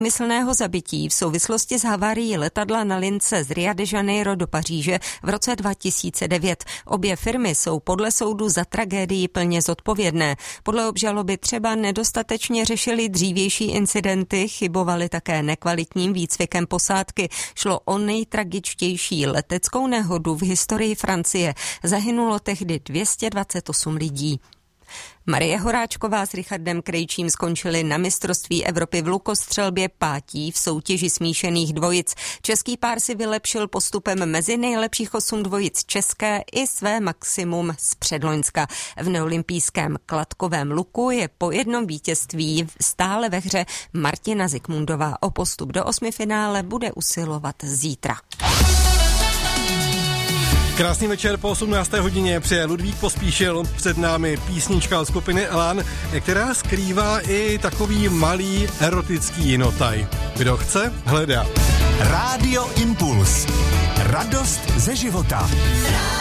Úmyslného zabití v souvislosti s havárií letadla na lince z Rio de Janeiro do Paříže v roce 2009. Obě firmy jsou podle soudu za tragédii plně zodpovědné. Podle obžaloby třeba nedostatečně řešili dřívější incidenty, chybovali také nekvalitním výcvikem posádky. Šlo o nejtragičtější leteckou nehodu v historii Francie. Zahynulo tehdy 228 lidí. Marie Horáčková s Richardem Krejčím skončili na mistrovství Evropy v lukostřelbě pátí v soutěži smíšených dvojic. Český pár si vylepšil postupem mezi nejlepších 8 dvojic české i své maximum z předloňska. V neolympijském kladkovém luku je po jednom vítězství stále ve hře Martina Zikmundová. O postup do osmifinále bude usilovat zítra. Krásný večer, po 18. hodině přeje Ludvík Pospíšil, před námi písnička od skupiny Elan, která skrývá i takový malý erotický notaj. Kdo chce, hledá. Rádio Impuls. Radost ze života.